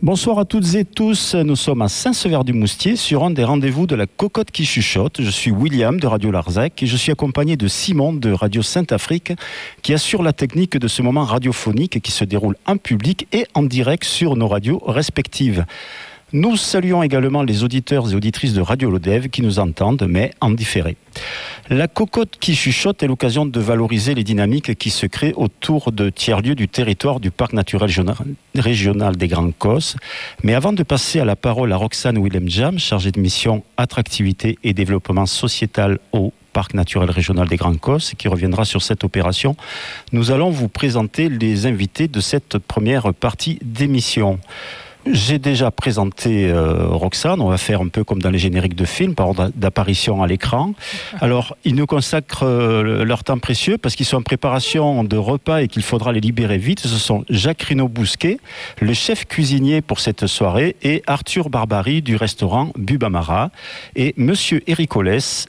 Bonsoir à toutes et tous, nous sommes à Saint-Sever-du-Moustier sur un des rendez-vous de la Cocotte qui chuchote. Je suis William de Radio Larzac et je suis accompagné de Simon de Radio Sainte-Afrique qui assure la technique de ce moment radiophonique qui se déroule en public et en direct sur nos radios respectives. Nous saluons également les auditeurs et auditrices de Radio Lodève qui nous entendent, mais en différé. La Cocotte qui chuchote est l'occasion de valoriser les dynamiques qui se créent autour de tiers-lieux du territoire du Parc naturel régional des Grands Causses. Mais avant de passer à la parole à Roxane Willem-Jam, chargée de mission attractivité et développement sociétal au Parc naturel régional des Grands Causses, qui reviendra sur cette opération, nous allons vous présenter les invités de cette première partie d'émission. J'ai déjà présenté Roxane, on va faire un peu comme dans les génériques de films, par ordre d'apparition à l'écran. Alors, ils nous consacrent leur temps précieux parce qu'ils sont en préparation de repas et qu'il faudra les libérer vite. Ce sont Jacques Rino-Bousquet, le chef cuisinier pour cette soirée, et Arthur Barbary du restaurant Bubamara, et Monsieur Éric Oulès,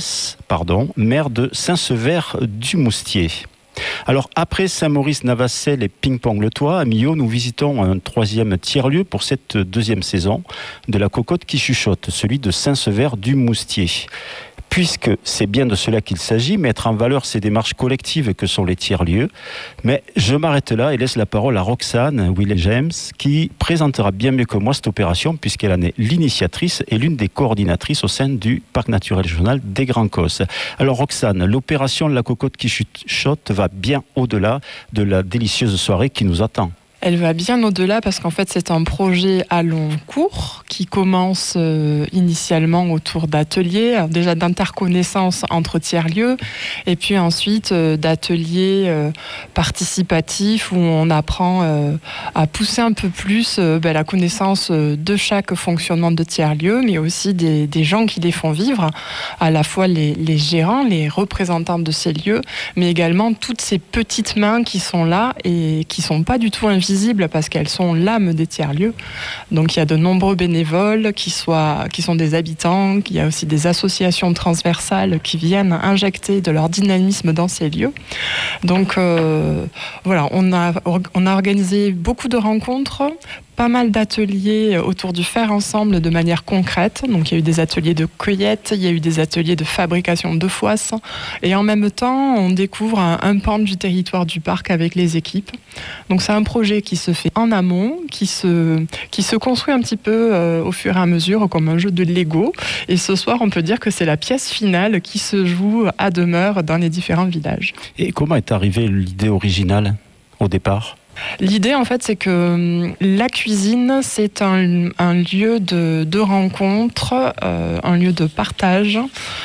maire de Saint-Sever-du-Moustier. Alors, après Saint-Maurice-Navassel et Ping-Pong-le-Toit, à Millau, nous visitons un troisième tiers-lieu pour cette deuxième saison de la Cocotte qui chuchote, celui de Saint-Sever-du-Moustier. Puisque c'est bien de cela qu'il s'agit, mettre en valeur ces démarches collectives que sont les tiers-lieux. Mais je m'arrête là et laisse la parole à Roxane Willem-Jam, qui présentera bien mieux que moi cette opération, puisqu'elle en est l'initiatrice et l'une des coordinatrices au sein du Parc naturel régional des Grands Causses. Alors Roxane, l'opération de la Cocotte qui chuchote va bien au-delà de la délicieuse soirée qui nous attend. Elle va bien au-delà parce qu'en fait c'est un projet à long cours qui commence initialement autour d'ateliers, déjà d'interconnaissance entre tiers-lieux et puis ensuite d'ateliers participatifs où on apprend à pousser un peu plus la connaissance de chaque fonctionnement de tiers-lieux, mais aussi des gens qui les font vivre, à la fois les gérants, les représentants de ces lieux, mais également toutes ces petites mains qui sont là et qui sont pas du tout invisibles parce qu'elles sont l'âme des tiers-lieux. Donc il y a de nombreux bénévoles qui sont des habitants, il y a aussi des associations transversales qui viennent injecter de leur dynamisme dans ces lieux. Donc voilà, on a organisé beaucoup de rencontres, pas mal d'ateliers autour du faire ensemble de manière concrète. Donc il y a eu des ateliers de cueillette, il y a eu des ateliers de fabrication de fouasses et en même temps on découvre un pan du territoire du parc avec les équipes. Donc c'est un projet qui se fait en amont, qui se construit un petit peu au fur et à mesure comme un jeu de Lego. Et ce soir on peut dire que c'est la pièce finale qui se joue à demeure dans les différents villages. Et comment est arrivée l'idée originale au départ ? L'idée, en fait, c'est que la cuisine, c'est un lieu de rencontre, un lieu de partage.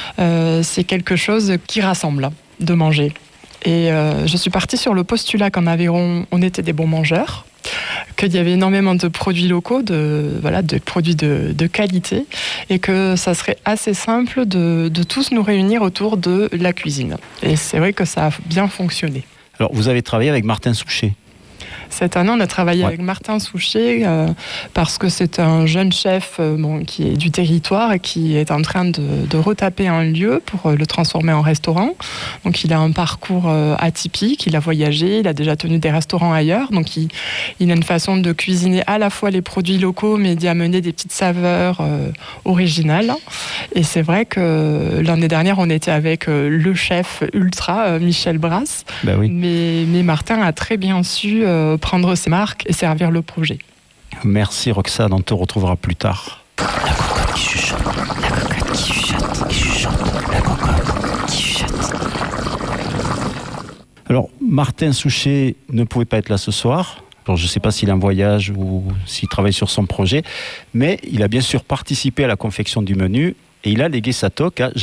C'est quelque chose qui rassemble, de manger. Et je suis partie sur le postulat qu'en Aveyron, on était des bons mangeurs, qu'il y avait énormément de produits locaux, de produits de qualité, et que ça serait assez simple de tous nous réunir autour de la cuisine. Et c'est vrai que ça a bien fonctionné. Alors, vous avez travaillé avec Martin Souchet. Cette année, on a travaillé avec Martin Souchet parce que c'est un jeune chef qui est du territoire et qui est en train de retaper un lieu pour le transformer en restaurant. Donc, il a un parcours atypique, il a voyagé, il a déjà tenu des restaurants ailleurs. Donc, il a une façon de cuisiner à la fois les produits locaux, mais d'y amener des petites saveurs originales. Et c'est vrai que l'année dernière, on était avec le chef ultra, Michel Brasse. Ben oui. Mais Martin a très bien su prendre ses marques et servir le projet. Merci Roxane, on te retrouvera plus tard. La cocotte qui chuchote, la cocotte qui chuchote, qui chuchote, la cocotte qui chuchote. Alors, Martin Souchet ne pouvait pas être là ce soir. Alors, je ne sais pas s'il est en voyage ou s'il travaille sur son projet, mais il a bien sûr participé à la confection du menu et il a légué sa toque à